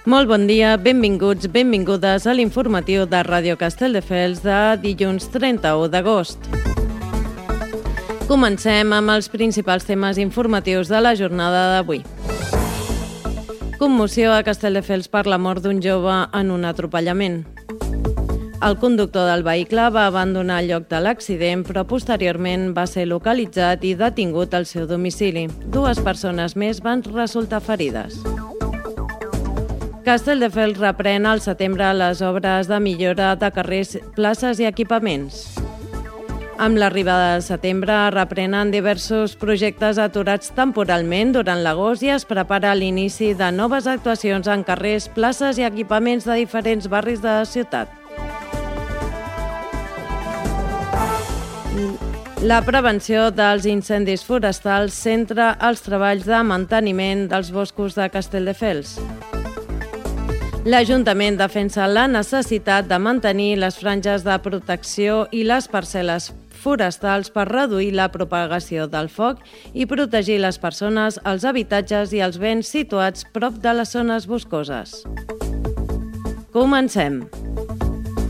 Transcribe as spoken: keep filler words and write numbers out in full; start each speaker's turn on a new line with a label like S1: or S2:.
S1: Molt bon dia, benvinguts, benvingudes a l'informatiu de Ràdio Castelldefels de dilluns trenta-u d'agost. Comencem amb els principals temes informatius de la jornada d'avui. Commoció a Castelldefels per la mort d'un jove en un atropellament. El conductor del vehicle va abandonar el lloc de l'accident, però posteriorment va ser localitzat i detingut al seu domicili. Dues persones més van resultar ferides. Castelldefels reprèn al setembre les obres de millora de carrers, places i equipaments. Amb l'arribada de setembre reprenen diversos projectes aturats temporalment durant l'agost i es prepara l'inici de noves actuacions en carrers, places i equipaments de diferents barris de la ciutat. La prevenció dels incendis forestals centra els treballs de manteniment dels boscos de Castelldefels. L'Ajuntament defensa la necessitat de mantenir les franges de protecció i les parcel·les forestals per reduir la propagació del foc i protegir les persones, els habitatges i els béns situats prop de les zones boscoses. Comencem.